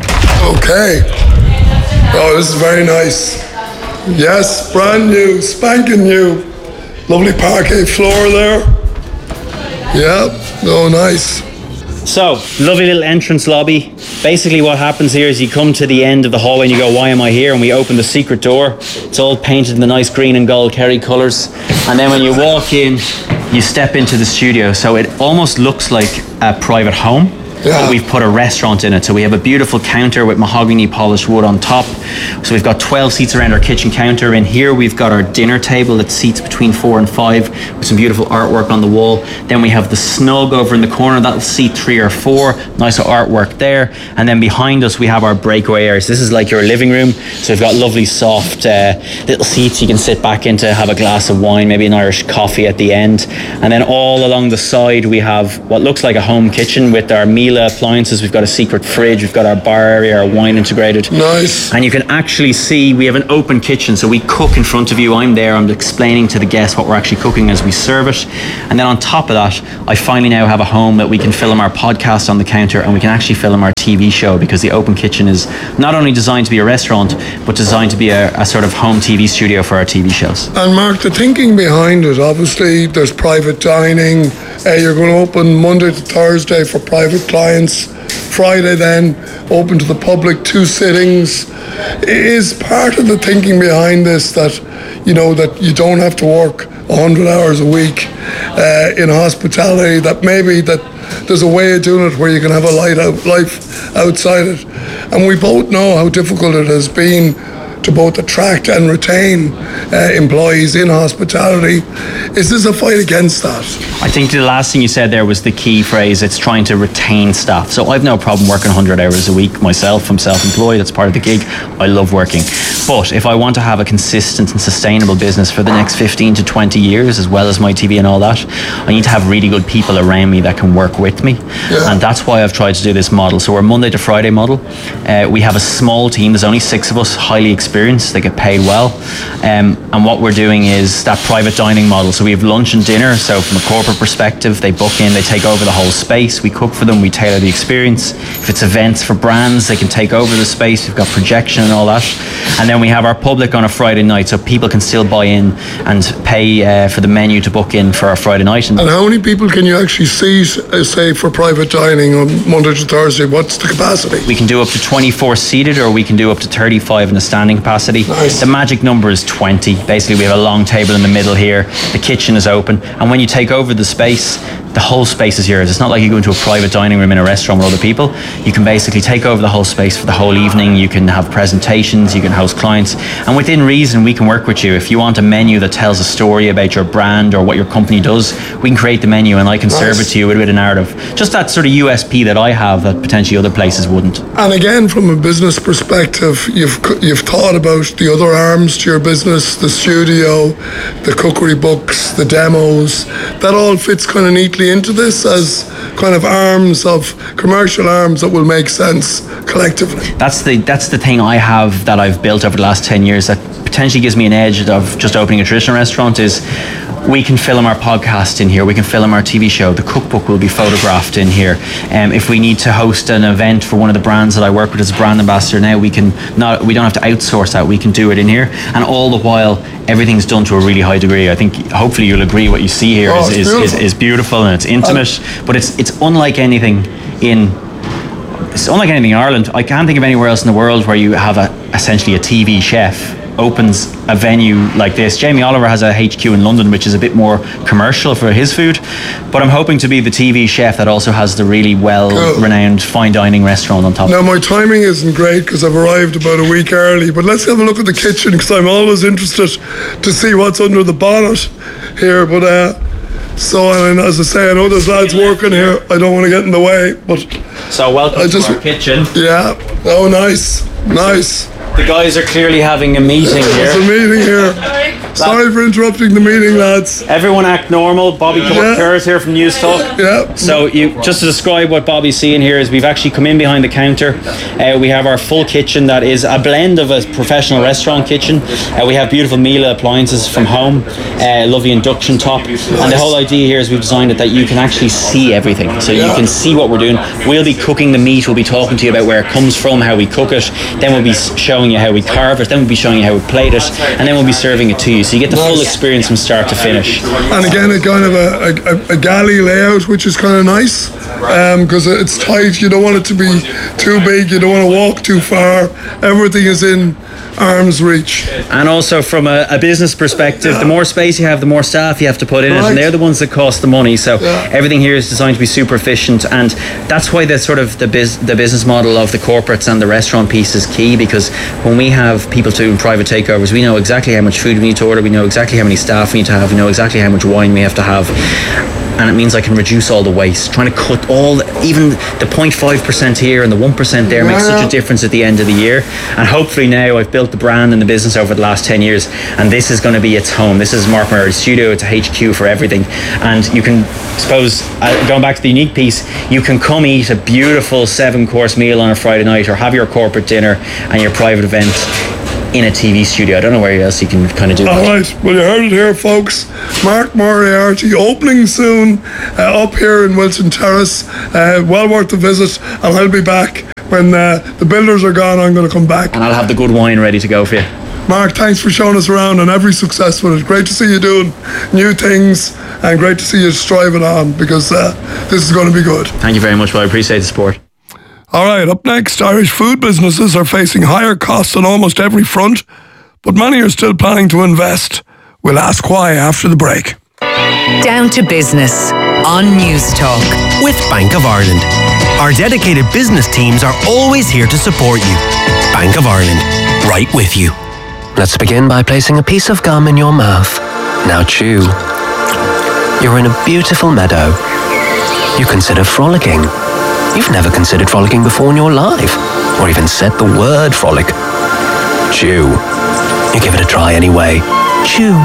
Speaker 2: Okay. Oh, this is very nice. Yes, brand new, spanking new. Lovely parquet floor there. Yeah, oh, nice.
Speaker 12: So, lovely little entrance lobby. Basically what happens here is you come to the end of the hallway and you go, why am I here? And we open the secret door. It's all painted in the nice green and gold Kerry colours. And then when you walk in, you step into the studio. So it almost looks like a private home. Yeah. We've put a restaurant in it. So we have a beautiful counter with mahogany polished wood on top. So we've got twelve seats around our kitchen counter. In here we've got our dinner table that seats between four and five with some beautiful artwork on the wall. Then we have the snug over in the corner. That'll seat three or four. Nice artwork there. And then behind us we have our breakaway areas. This is like your living room. So we've got lovely soft uh, little seats you can sit back into, have a glass of wine, maybe an Irish coffee at the end. And then all along the side we have what looks like a home kitchen with our meal appliances. We've got a secret fridge, we've got our bar area, our wine integrated.
Speaker 2: Nice.
Speaker 12: And you can actually see we have an open kitchen, so we cook in front of you. I'm there, I'm explaining to the guests what we're actually cooking as we serve it. And then on top of that, I finally now have a home that we can film our podcast on the counter, and we can actually film our T V show, because the open kitchen is not only designed to be a restaurant, but designed to be a, a sort of home T V studio for our T V shows.
Speaker 2: And Mark, the thinking behind it, obviously there's private dining. Uh, you're going to open Monday to Thursday for private clients. Friday then open to the public, two sittings. Is part of the thinking behind this that, you know, that you don't have to work one hundred hours a week uh, in hospitality, that maybe that there's a way of doing it where you can have a light out life outside it. And we both know how difficult it has been to both attract and retain uh, employees in hospitality. Is this a fight against that?
Speaker 12: I think the last thing you said there was the key phrase. It's trying to retain staff. So I've no problem working one hundred hours a week myself. I'm self-employed. That's part of the gig. I love working. But if I want to have a consistent and sustainable business for the next fifteen to twenty years, as well as my T V and all that, I need to have really good people around me that can work with me. Yeah. And that's why I've tried to do this model. So we're Monday to Friday model. Uh, we have a small team. There's only six of us, highly experienced. They get paid well. Um, and what we're doing is that private dining model. So we have lunch and dinner. So from a corporate perspective, they book in, they take over the whole space. We cook for them, we tailor the experience. If it's events for brands, they can take over the space. We've got projection and all that. And then we have our public on a Friday night, so people can still buy in and pay uh, for the menu to book in for our Friday night. And,
Speaker 2: and how many people can you actually seat, uh, say, for private dining on Monday to Thursday? What's the capacity?
Speaker 12: We can do up to twenty-four seated, or we can do up to thirty-five in a standing capacity.
Speaker 2: Nice.
Speaker 12: The magic number is twenty. Basically, we have a long table in the middle here. The kitchen is open, and when you take over the space, the whole space is yours. It's not like you go into a private dining room in a restaurant with other people. You can basically take over the whole space for the whole evening. You can have presentations, you can host clients, and within reason we can work with you. If you want a menu that tells a story about your brand or what your company does, we can create the menu and I can nice. serve it to you with a bit of narrative. Just that sort of U S P that I have that potentially other places wouldn't.
Speaker 2: And again, from a business perspective, you've you've thought about the other arms to your business, the studio, the cookery books, the demos. That all fits kind of neatly into this as kind of arms of commercial arms that will make sense collectively.
Speaker 12: That's the that's the thing I have that I've built over the last ten years that potentially gives me an edge of just opening a traditional restaurant is we can film our podcast in here, we can film our T V show, the cookbook will be photographed in here. Um, if we need to host an event for one of the brands that I work with as a brand ambassador now, we can not we don't have to outsource that, we can do it in here. And all the while everything's done to a really high degree. I think hopefully you'll agree what you see here oh, is, is, is, is beautiful and it's intimate, um, but it's it's unlike anything in it's unlike anything in Ireland. I can't think of anywhere else in the world where you have a essentially a T V chef opens a venue like this. Jamie Oliver has a H Q in London, which is a bit more commercial for his food, but I'm hoping to be the T V chef that also has the really well-renowned fine dining restaurant on top.
Speaker 2: Now my timing isn't great because I've arrived about a week early, but let's have a look at the kitchen because I'm always interested to see what's under the bonnet here. But uh, so and as I say, I know there's lads working here. I don't want to get in the way, but
Speaker 12: so welcome I just, to our kitchen.
Speaker 2: Yeah. Oh, nice, nice.
Speaker 12: The guys are clearly having a meeting here.
Speaker 2: There's a meeting here. Sorry for interrupting the meeting, lads.
Speaker 12: Everyone act normal. Bobby yeah. Kerr's here from News Talk.
Speaker 2: Yeah.
Speaker 12: So you just to describe what Bobby's seeing here is we've actually come in behind the counter. Uh, we have our full kitchen that is a blend of a professional restaurant kitchen. Uh, we have beautiful Miele appliances from home, uh, lovely induction top, nice. And the whole idea here is we've designed it that you can actually see everything. So yeah. you can see what we're doing. We'll be cooking the meat. We'll be talking to you about where it comes from, how we cook it. Then we'll be showing you how we carve it. Then we'll be showing you how we plate it, and then we'll be serving it to you. So you get the nice. full experience from start to finish.
Speaker 2: And again, a kind of a, a, a galley layout, which is kind of nice. because um, it's tight. You don't want it to be too big. You don't want to walk too far. Everything is in arm's reach.
Speaker 12: And also from a, a business perspective, yeah. the more space you have, the more staff you have to put in right. it, and they're the ones that cost the money. So yeah. everything here is designed to be super efficient, and that's why the sort of the biz, the business model of the corporates and the restaurant piece is key, because when we have people doing private takeovers, we know exactly how much food we need to order, we know exactly how many staff we need to have, we know exactly how much wine we have to have. And it means I can reduce all the waste. Trying to cut all, the, even the zero point five percent here and the one percent there makes such a difference at the end of the year. And hopefully now I've built the brand and the business over the last ten years, and this is going to be its home. This is Mark Murray Studio. It's a H Q for everything. And you can, suppose, uh, going back to the unique piece, you can come eat a beautiful seven course meal on a Friday night, or have your corporate dinner and your private event in a T V studio. I don't know where else you can kind of do that.
Speaker 2: All right, well, you heard it here, folks. Mark Moriarty opening soon uh, up here in Wilson Terrace. Uh, well worth the visit, and I'll be back when uh, the builders are gone. I'm going to come back,
Speaker 12: and I'll have the good wine ready to go for you.
Speaker 2: Mark, thanks for showing us around, and every success with it. Great to see you doing new things, and great to see you striving on, because uh, this is going to be good.
Speaker 12: Thank you very much, well, I appreciate the support.
Speaker 2: All right, up next, Irish food businesses are facing higher costs on almost every front, but many are still planning to invest. We'll ask why after the break.
Speaker 4: Down to Business on News Talk
Speaker 16: with Bank of Ireland. Our dedicated business teams are always here to support you. Bank of Ireland, right with you.
Speaker 17: Let's begin by placing a piece of gum in your mouth. Now chew. You're in a beautiful meadow. You consider frolicking. You've never considered frolicking before in your life, or even said the word frolic. Chew. You give it a try anyway. Chew.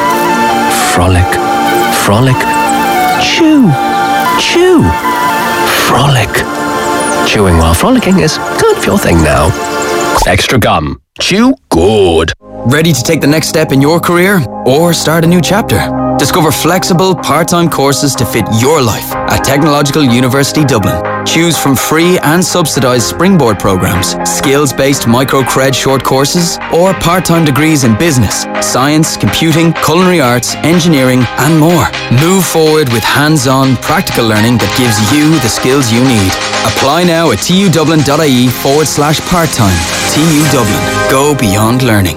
Speaker 17: Frolic. Frolic. Chew. Chew. Frolic. Chewing while frolicking is kind of your thing now. Extra gum. Chew good.
Speaker 18: Ready to take the next step in your career or start a new chapter? Discover flexible, part-time courses to fit your life at Technological University Dublin. Choose from free and subsidised springboard programmes, skills-based micro-cred short courses, or part-time degrees in business, science, computing, culinary arts, engineering, and more. Move forward with hands-on, practical learning that gives you the skills you need. Apply now at tudublin.ie forward slash part-time. T U Dublin. Go beyond learning.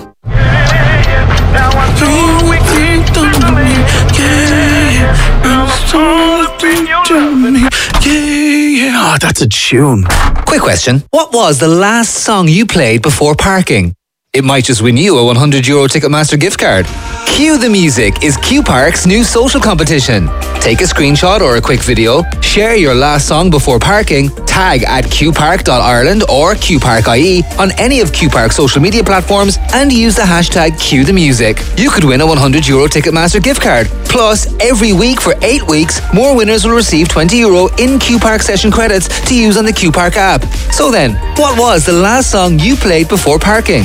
Speaker 19: Yeah, oh, that's a tune. Quick question. What was the last song you played before parking? It might just win you a one hundred euro Ticketmaster gift card. Cue the Music is Q Park's new social competition. Take a screenshot or a quick video, share your last song before parking, tag at q park dot ireland or q park dot i e on any of Q Park's social media platforms and use the hashtag Cue the Music. You could win a one hundred euro Ticketmaster gift card. Plus, every week for eight weeks, more winners will receive twenty euro in Q Park session credits to use on the Q Park app. So then, what was the last song you played before parking?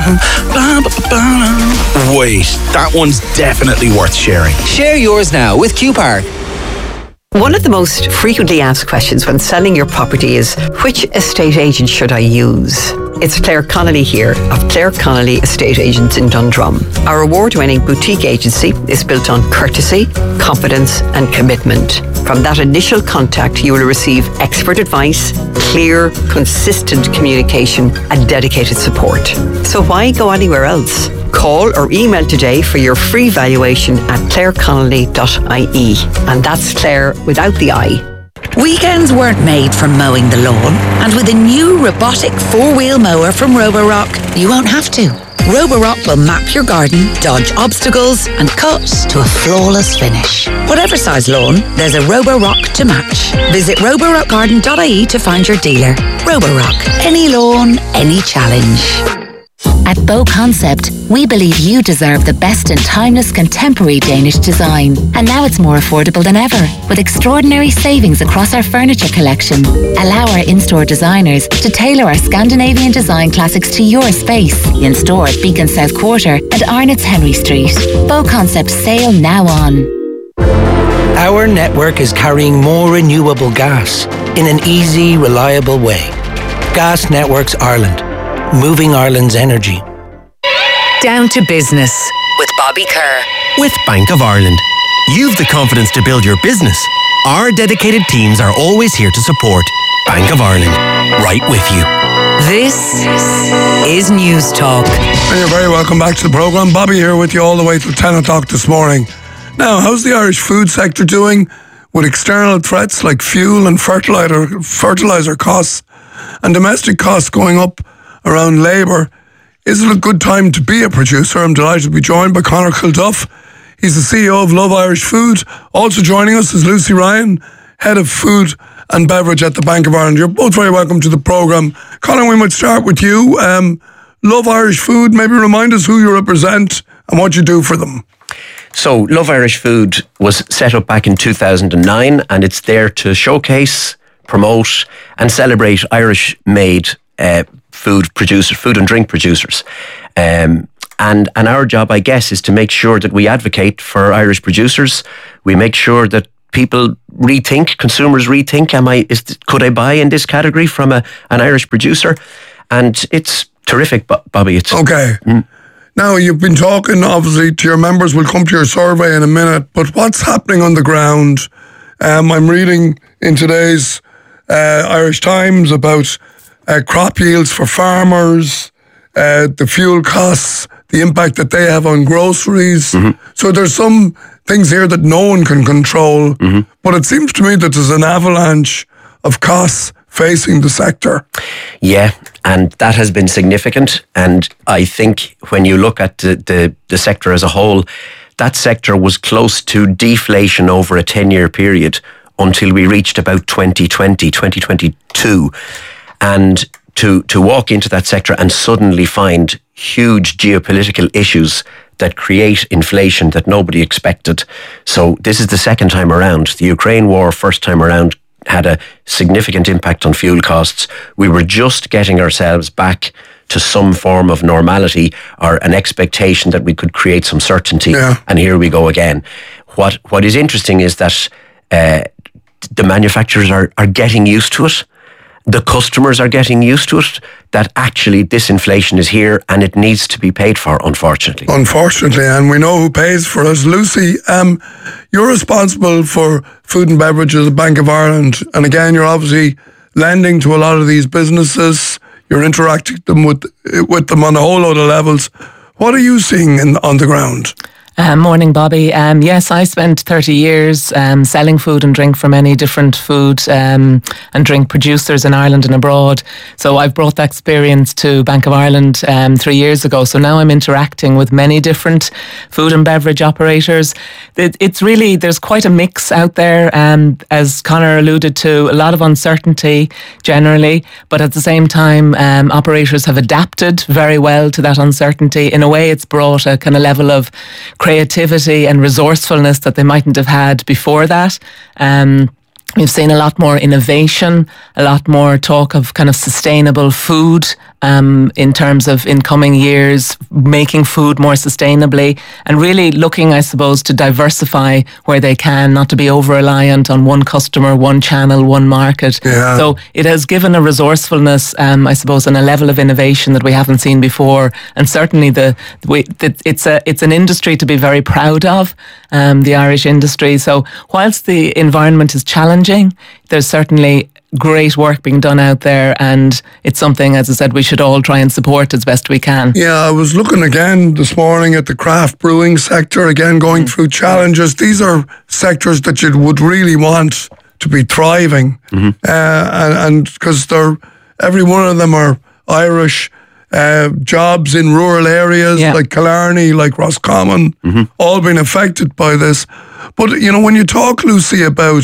Speaker 19: Wait, that one's definitely worth sharing. Share yours now with Q Park.
Speaker 20: One of the most frequently asked questions when selling your property is, which estate agent should I use? It's Claire Connolly here of Claire Connolly Estate Agents in Dundrum. Our award-winning boutique agency is built on courtesy, confidence and commitment. From that initial contact, you will receive expert advice, clear, consistent communication and dedicated support. So why go anywhere else? Call or email today for your free valuation at claire connolly dot i e. And that's Claire without the I.
Speaker 4: Weekends weren't made for mowing the lawn, and with a new robotic four-wheel mower from Roborock, you won't have to. Roborock will map your garden, dodge obstacles, and cut to a flawless finish. Whatever size lawn, there's a Roborock to match. Visit roborock garden dot i e to find your dealer. Roborock. Any lawn, any challenge.
Speaker 13: At Bow Concept, we believe you deserve the best in timeless contemporary Danish design. And now it's more affordable than ever, with extraordinary savings across our furniture collection. Allow our in-store designers to tailor our Scandinavian design classics to your space. In store at Beacon South Quarter and Arnott's Henry Street. Bow Concept sale now on.
Speaker 21: Our network is carrying more renewable gas in an easy, reliable way. Gas Networks Ireland. Moving Ireland's energy.
Speaker 4: Down to Business with Bobby Kerr.
Speaker 16: With Bank of Ireland. You've the confidence to build your business. Our dedicated teams are always here to support. Bank of Ireland, right with you.
Speaker 4: This is News Talk.
Speaker 2: And you're very welcome back to the programme. Bobby here with you all the way till ten o'clock this morning. Now, how's the Irish food sector doing with external threats like fuel and fertilizer, fertilizer costs and domestic costs going up around labour? Is it a good time to be a producer? I'm delighted to be joined by Conor Kilduff. He's the C E O of Love Irish Food. Also joining us is Lucy Ryan, Head of Food and Beverage at the Bank of Ireland. You're both very welcome to the programme. Conor, we might start with you. Um, Love Irish Food, maybe remind us who you represent and what you do for them.
Speaker 3: So, Love Irish Food was set up back in two thousand nine, and it's there to showcase, promote and celebrate Irish-made uh, food producers, food and drink producers. Um, and and our job, I guess, is to make sure that we advocate for Irish producers. We make sure that people rethink, consumers rethink, am I, is, could I buy in this category from a, an Irish producer? And it's terrific, Bobby. It's
Speaker 2: Okay. Mm. Now, you've been talking, obviously, to your members. We'll come to your survey in a minute. But what's happening on the ground? Um, I'm reading in today's uh, Irish Times about uh, crop yields for farmers, uh, the fuel costs, the impact that they have on groceries. Mm-hmm. So there's some things here that no one can control. Mm-hmm. But it seems to me that there's an avalanche of costs facing the sector.
Speaker 3: Yeah, and that has been significant. And I think when you look at the, the, the sector as a whole, that sector was close to deflation over a ten-year period until we reached about twenty twenty, twenty twenty-two. And to, to walk into that sector and suddenly find huge geopolitical issues that create inflation that nobody expected. So this is the second time around. The Ukraine war, first time around, had a significant impact on fuel costs. We were just getting ourselves back to some form of normality or an expectation that we could create some certainty. Yeah. And here we go again. What What is interesting is that uh, the manufacturers are, are getting used to it. The customers are getting used to it, that actually this inflation is here and it needs to be paid for, unfortunately.
Speaker 2: Unfortunately, and we know who pays for us. Lucy, um, you're responsible for food and beverages at Bank of Ireland. And again, you're obviously lending to a lot of these businesses. You're interacting them with, with them on a whole load of levels. What are you seeing in, on the ground?
Speaker 6: Uh, morning, Bobby. Um, yes, I spent thirty years um, selling food and drink for many different food um, and drink producers in Ireland and abroad. So I've brought that experience to Bank of Ireland um, three years ago. So now I'm interacting with many different food and beverage operators. It, it's really, there's quite a mix out there. Um, as Conor alluded to, a lot of uncertainty generally, but at the same time, um, operators have adapted very well to that uncertainty. In a way, it's brought a kind of level of creativity and resourcefulness that they mightn't have had before that. Um, we've seen a lot more innovation, a lot more talk of kind of sustainable food um, in terms of in coming years, making food more sustainably and really looking, I suppose, to diversify where they can, not to be over-reliant on one customer, one channel, one market. Yeah. So it has given a resourcefulness, um, I suppose, and a level of innovation that we haven't seen before. And certainly the, the, the it's a it's an industry to be very proud of, um, the Irish industry. So whilst the environment is challenging, there's certainly great work being done out there, and it's something, as I said, we should all try and support as best we can.
Speaker 2: Yeah, I was looking again this morning at the craft brewing sector, again going through challenges. These are sectors that you would really want to be thriving, mm-hmm. uh, and because they're every one of them are Irish. Uh, jobs in rural areas yeah. like Killarney, like Roscommon, mm-hmm. all been affected by this. But you know, when you talk, Lucy, about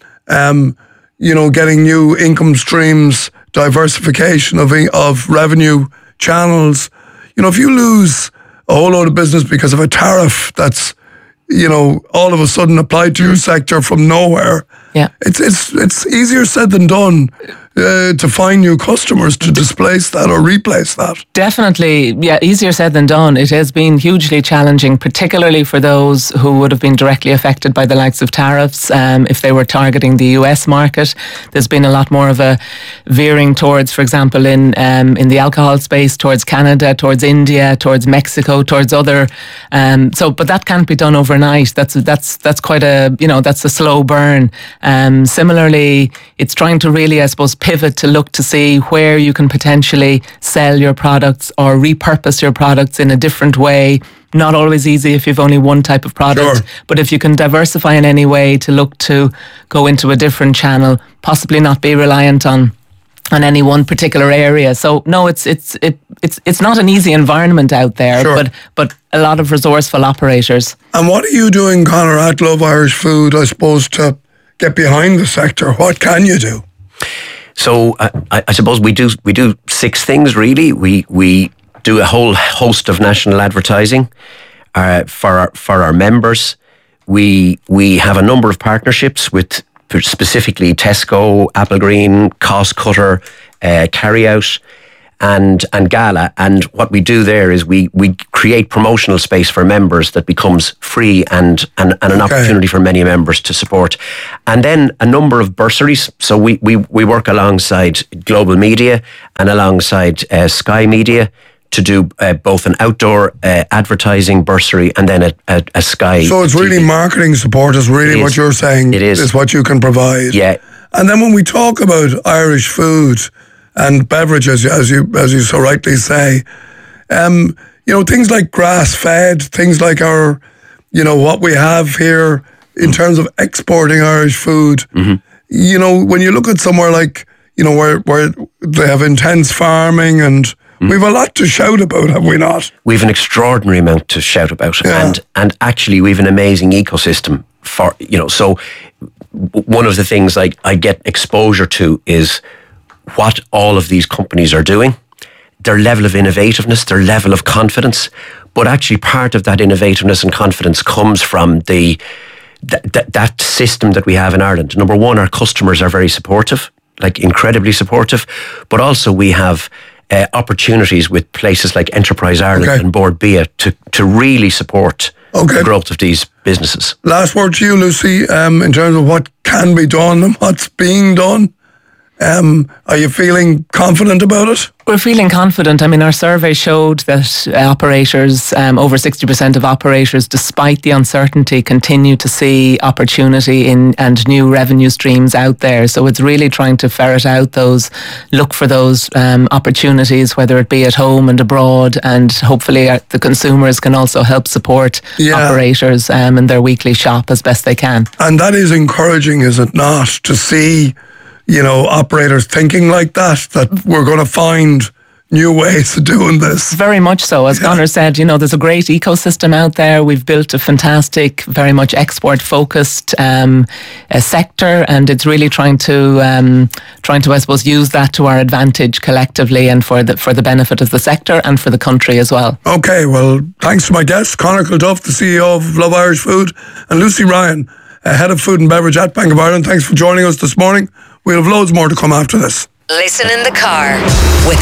Speaker 2: um, you know, getting new income streams, diversification of of revenue channels. You know, if you lose a whole load of business because of a tariff that's, you know, all of a sudden applied to your sector from nowhere,
Speaker 6: yeah,
Speaker 2: it's it's it's easier said than done. Uh, to find new customers to displace that or replace that.
Speaker 6: Definitely, yeah, easier said than done. It has been hugely challenging, particularly for those who would have been directly affected by the likes of tariffs. Um, if they were targeting the U S market, there's been a lot more of a veering towards, for example, in um, in the alcohol space, towards Canada, towards India, towards Mexico, towards other. Um, so, but that can't be done overnight. That's that's that's quite a you know that's a slow burn. Um, similarly, it's trying to really, I suppose, pivot to look to see where you can potentially sell your products or repurpose your products in a different way. Not always easy if you've only one type of product,
Speaker 2: Sure.
Speaker 6: but if you can diversify in any way to look to go into a different channel, possibly not be reliant on on any one particular area. So no, it's it's it, it's it's not an easy environment out there,
Speaker 2: Sure.
Speaker 6: but but a lot of resourceful operators.
Speaker 2: And what are you doing, Conor, at Love Irish Food, I suppose, to get behind the sector? What can you do?
Speaker 3: So uh, I, I suppose we do we do six things really. We we do a whole host of national advertising uh, for our, for our members. We we have a number of partnerships with specifically Tesco, Applegreen, Cost Cutter, uh, Carryout, and and Gala. And what we do there is we we create promotional space for members that becomes free and and, and an
Speaker 2: Okay.
Speaker 3: opportunity for many members to support. And then a number of bursaries. So we we, we work alongside Global Media and alongside uh, Sky Media to do uh, both an outdoor uh, advertising bursary and then a, a, a Sky.
Speaker 2: So it's really marketing support is really
Speaker 3: It
Speaker 2: what
Speaker 3: is.
Speaker 2: you're saying.
Speaker 3: It is.
Speaker 2: Is what you can provide.
Speaker 3: Yeah.
Speaker 2: And then when we talk about Irish food and beverages, as you as you so rightly say, um, you know, things like grass-fed, things like our, you know, what we have here in terms of exporting Irish food.
Speaker 3: Mm-hmm.
Speaker 2: You know, when you look at somewhere like, you know, where where they have intense farming and
Speaker 3: Mm.
Speaker 2: we've a lot to shout about, have we not?
Speaker 3: We've an extraordinary amount to shout about,
Speaker 2: Yeah.
Speaker 3: and and actually we've an amazing ecosystem for, you know. So w- one of the things I I get exposure to is what all of these companies are doing, their level of innovativeness, their level of confidence. But actually, part of that innovativeness and confidence comes from the th- th- that system that we have in Ireland. Number one, our customers are very supportive, like incredibly supportive, but also we have Uh, opportunities with places like Enterprise Ireland
Speaker 2: Okay.
Speaker 3: and Board Bia to, to really support
Speaker 2: Okay.
Speaker 3: the growth of these businesses.
Speaker 2: Last word to you, Lucy, um, in terms of what can be done and what's being done. Um, are you feeling confident about it?
Speaker 6: We're feeling confident. I mean, our survey showed that uh, operators, um, over sixty percent of operators, despite the uncertainty, continue to see opportunity in and new revenue streams out there. So it's really trying to ferret out those, look for those um, opportunities, whether it be at home and abroad, and hopefully uh, the consumers can also help support
Speaker 2: Yeah.
Speaker 6: operators um, in their weekly shop as best they can.
Speaker 2: And that is encouraging, is it not, to see, you know, operators thinking like that, that we're going to find new ways of doing this.
Speaker 6: Very much so. As Conor said, you know, there's a great ecosystem out there. We've built a fantastic, very much export-focused um, uh, sector, and it's really trying to, um, trying to, I suppose, use that to our advantage collectively and for the for the benefit of the sector and for the country as well.
Speaker 2: Okay, well, thanks to my guests, Conor Kilduff, the C E O of Love Irish Food, and Lucy Ryan, uh, Head of Food and Beverage at Bank of Ireland. Thanks for joining us this morning. We'll have loads more to come after this.
Speaker 4: Listen in the car with